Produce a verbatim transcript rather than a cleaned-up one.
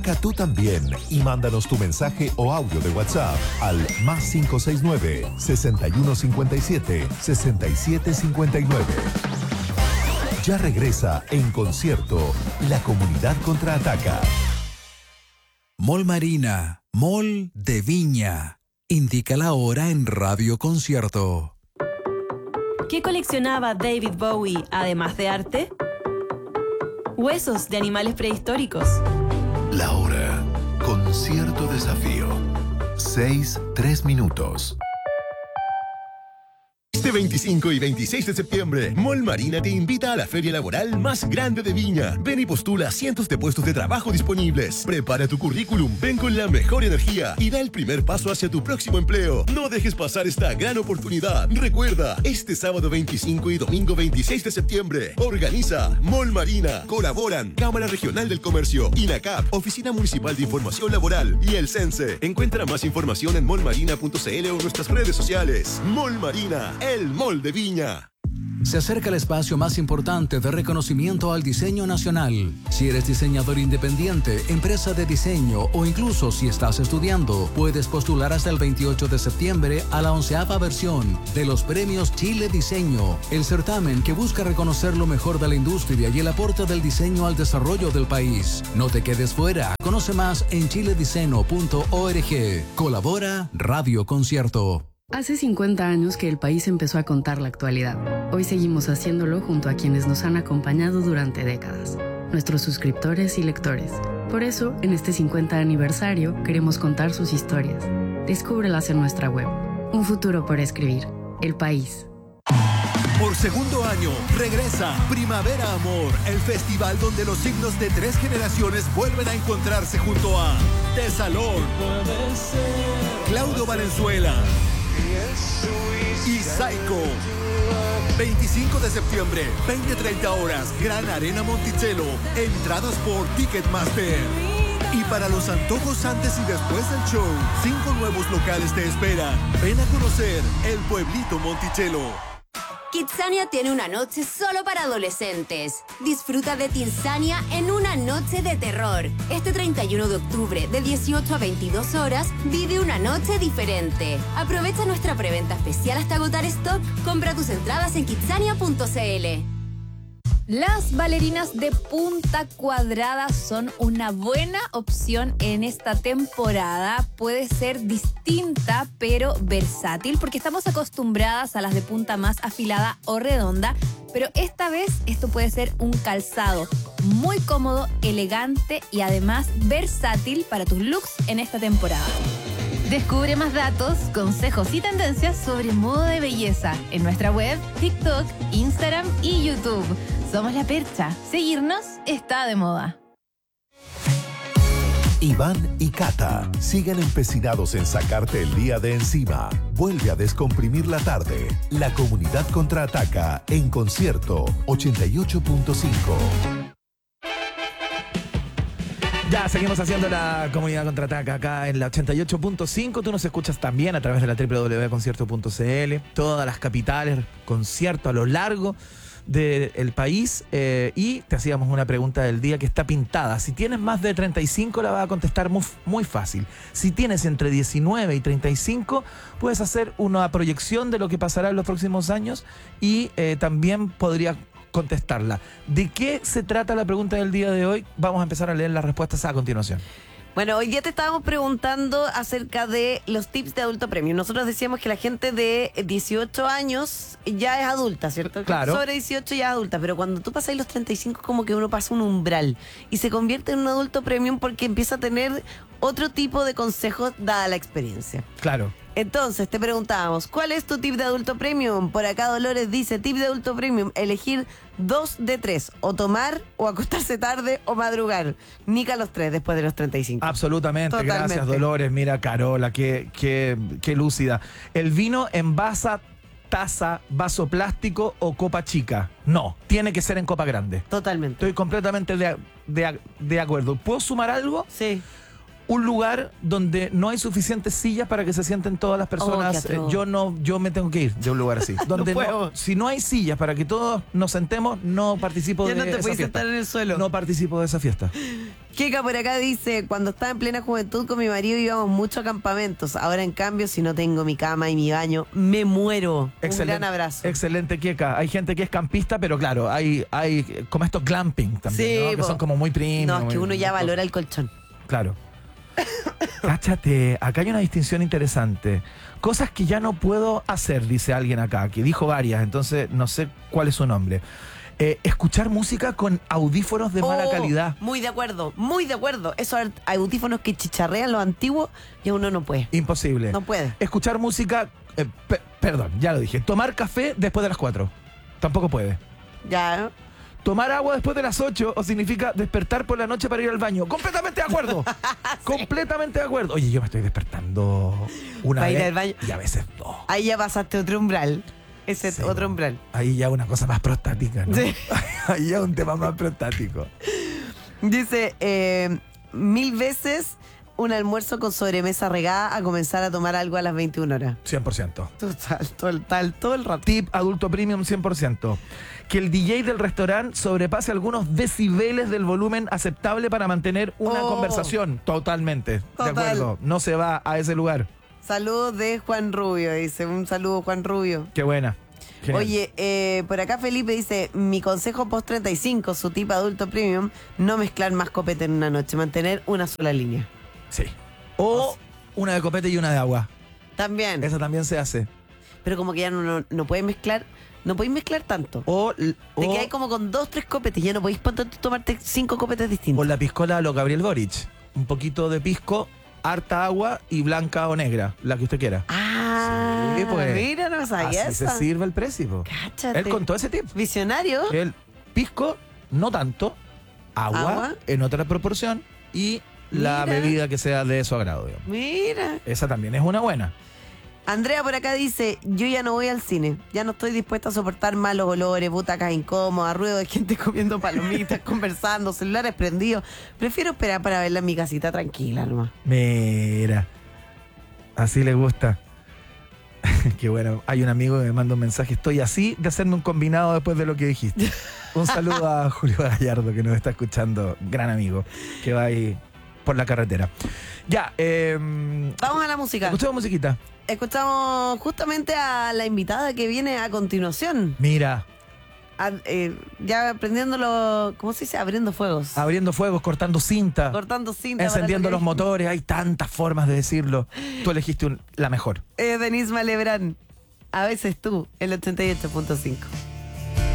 Tú también y mándanos tu mensaje o audio de WhatsApp al más cinco seis nueve, seis uno cinco siete, seis siete cinco nueve. Ya regresa en concierto La Comunidad Contraataca. Mall Marina, Mall de Viña. Indica la hora en Radio Concierto. ¿Qué coleccionaba David Bowie además de arte? Huesos de animales prehistóricos. La hora. Concierto Desafío. Seis, tres minutos. Este veinticinco y veintiséis de septiembre, Mall Marina te invita a la feria laboral más grande de Viña. Ven y postula a cientos de puestos de trabajo disponibles. Prepara tu currículum, ven con la mejor energía y da el primer paso hacia tu próximo empleo. No dejes pasar esta gran oportunidad. Recuerda, este sábado veinticinco y domingo veintiséis de septiembre, organiza Mall Marina. Colaboran Cámara Regional del Comercio, INACAP, Oficina Municipal de Información Laboral y el CENSE. Encuentra más información en mall marina punto c l o en nuestras redes sociales. Mall Marina, el Mall de Viña. Se acerca el espacio más importante de reconocimiento al diseño nacional. Si eres diseñador independiente, empresa de diseño o incluso si estás estudiando, puedes postular hasta el veintiocho de septiembre a la onceava versión de los Premios Chile Diseño, el certamen que busca reconocer lo mejor de la industria y el aporte del diseño al desarrollo del país. No te quedes fuera. Conoce más en chile diseño punto org. Colabora Radio Concierto. Hace cincuenta años que el país empezó a contar la actualidad. Hoy seguimos haciéndolo junto a quienes nos han acompañado durante décadas, nuestros suscriptores y lectores. Por eso, en este cincuenta aniversario, queremos contar sus historias. Descúbrelas en nuestra web. Un futuro por escribir. El País. Por segundo año, regresa Primavera Amor, el festival donde los signos de tres generaciones vuelven a encontrarse junto a Tesalón, Claudio Valenzuela y Psycho. veinticinco de septiembre, veinte treinta horas, Gran Arena Monticello. Entradas por Ticketmaster. Y para los antojos antes y después del show, cinco nuevos locales te esperan. Ven a conocer el Pueblito Monticello. Kidzania tiene una noche solo para adolescentes. Disfruta de Tinsania en una noche de terror. Este treinta y uno de octubre, de dieciocho a veintidós horas, vive una noche diferente. Aprovecha nuestra preventa especial hasta agotar stock. Compra tus entradas en kidzania punto c l. Las bailarinas de Punta Cuadrada son una buena opción en esta temporada. Puede ser distinta, pero versátil, porque estamos acostumbradas a las de punta más afilada o redonda, pero esta vez esto puede ser un calzado muy cómodo, elegante y además versátil para tus looks en esta temporada. Descubre más datos, consejos y tendencias sobre moda de belleza en nuestra web, TikTok, Instagram y YouTube. Somos La Percha. Seguirnos está de moda. Iván y Cata siguen empecinados en sacarte el día de encima. Vuelve a descomprimir la tarde. La Comunidad Contraataca en concierto ochenta y ocho punto cinco. Ya seguimos haciendo la Comunidad Contraataca acá en la ochenta y ocho punto cinco. Tú nos escuchas también a través de la doble u doble u doble u punto concierto punto c l. Todas las capitales, conciertos a lo largo del país. Eh, y te hacíamos una pregunta del día que está pintada. Si tienes más de treinta y cinco, la vas a contestar muy, muy fácil. Si tienes entre diecinueve y treinta y cinco, puedes hacer una proyección de lo que pasará en los próximos años y eh, también podrías contestarla. ¿De qué se trata la pregunta del día de hoy? Vamos a empezar a leer las respuestas a continuación. Bueno, hoy día te estábamos preguntando acerca de los tips de adulto premium. Nosotros decíamos que la gente de dieciocho años ya es adulta, ¿cierto? Claro. Sobre dieciocho ya es adulta, pero cuando tú pasas los treinta y cinco como que uno pasa un umbral y se convierte en un adulto premium porque empieza a tener otro tipo de consejos dada la experiencia. Claro. Entonces te preguntábamos, ¿cuál es tu tip de adulto premium? Por acá Dolores dice, tip de adulto premium, elegir dos de tres, o tomar, o acostarse tarde, o madrugar. Nica los tres después de los treinta y cinco. Absolutamente, Totalmente. Gracias Dolores. Mira Carola, qué, qué, qué lúcida. El vino en vaso, taza, vaso plástico o copa chica. No, tiene que ser en copa grande. Totalmente. Estoy completamente de, de, de acuerdo. ¿Puedo sumar algo? Sí. un lugar donde no hay suficientes sillas para que se sienten todas las personas. Oh, qué Eh, atroz. yo no, yo me tengo que ir de un lugar así. Donde No no- puedo. si no hay sillas para que todos nos sentemos, no participo Ya de no te esa puedes fiesta. sentar en el suelo. No participo de esa fiesta. Kika por acá dice, cuando estaba en plena juventud con mi marido íbamos mucho a campamentos. Ahora en cambio, si no tengo mi cama y mi baño, me muero. Un gran abrazo. Excelente, Kieka. Hay gente que es campista, pero claro, hay, hay como estos glamping también, Sí, ¿no? Que po. son como muy premium. No, es que uno ya muy- valora el colchón. Claro. Cáchate, acá hay una distinción interesante. Cosas que ya no puedo hacer, dice alguien acá, que dijo varias, entonces no sé cuál es su nombre. Eh, escuchar música con audífonos de mala Oh, calidad. Muy de acuerdo, muy de acuerdo. Esos audífonos que chicharrean los antiguos y uno no puede. Imposible. No puede. Escuchar música, eh, pe- perdón, ya lo dije. Tomar café después de las cuatro. Tampoco puede. Ya. Tomar agua después de las ocho o significa despertar por la noche para ir al baño. Completamente de acuerdo. Completamente de acuerdo. Oye, yo me estoy despertando una Para ir vez al baño. y a veces dos. Ahí ya pasaste otro umbral. Ese es Sí, otro no. umbral. Ahí ya una cosa más prostática, ¿no? Sí. Ahí ya un tema más prostático. Dice, eh, mil veces un almuerzo con sobremesa regada a comenzar a tomar algo a las veintiuna horas. cien por ciento. Total, total, todo el rato. Tip adulto premium cien por ciento. Que el D J del restaurante sobrepase algunos decibeles del volumen aceptable para mantener una Oh. conversación. Totalmente. Total. De acuerdo. No se va a ese lugar. Saludos de Juan Rubio, dice. Un saludo, Juan Rubio. Qué buena. Genial. Oye, eh, por acá Felipe dice, mi consejo post treinta y cinco, su tip adulto premium, no mezclar más copete en una noche, mantener una sola línea. Sí. O una de copete y una de agua. También. Esa también se hace. Pero como que ya no, no, no puedes mezclar, no podéis mezclar tanto. O, Te o, quedáis como con dos, tres copetes, ya no podéis ponte tú tomarte cinco copetes o distintos. la piscola a lo Gabriel Boric. Un poquito de pisco, harta agua y blanca o negra, la que usted quiera. Ah, Sí, pues. mira, no sabía Así eso. se sirve el precio. Cáchate. Él contó ese tip. Visionario. El pisco, no tanto, agua, Agua. en otra proporción y la Mira. bebida que sea de su agrado. Digamos. Mira. Esa también es una buena. Andrea por acá dice, yo ya no voy al cine, ya no estoy dispuesta a soportar malos olores, butacas incómodas, ruido de gente comiendo palomitas, conversando, celulares prendidos. Prefiero esperar para verla en mi casita tranquila nomás. Mira, así le gusta. Qué bueno. Hay un amigo que me manda un mensaje. Estoy así de hacerme un combinado después de lo que dijiste. Un saludo a Julio Gallardo que nos está escuchando. Gran amigo que va ahí por la carretera. Ya, eh, Vamos a la música. escuchamos musiquita. Escuchamos justamente a la invitada que viene a continuación. Mira, A- eh, ya prendiéndolo, ¿cómo se dice? Abriendo fuegos. abriendo fuegos, cortando cinta, Cortando cinta. para encendiendo lo los que- motores. Hay tantas formas de decirlo. Tú elegiste un- la mejor. Eh, Denise Malebrán. A veces tú, el ochenta y ocho punto cinco.